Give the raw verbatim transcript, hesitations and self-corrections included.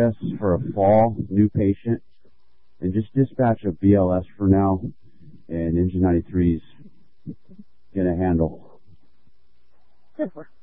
for a fall new patient, and just dispatch a B L S for now, and Engine ninety-three's gonna handle. Super.